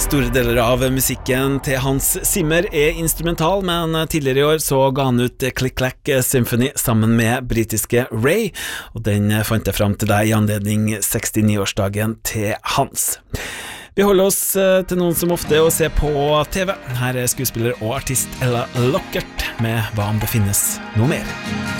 Store deler av musikken til Hans Zimmer instrumental, men tidligere I år så ga han ut Click Clack Symphony sammen med britiske Ray, og den fant jeg fram til deg I anledning 69-årsdagen til Hans. Vi holder oss til noen som ofte å se på TV. Her skuespiller og artist Ella Lockert med Hva om det finnes noe mer.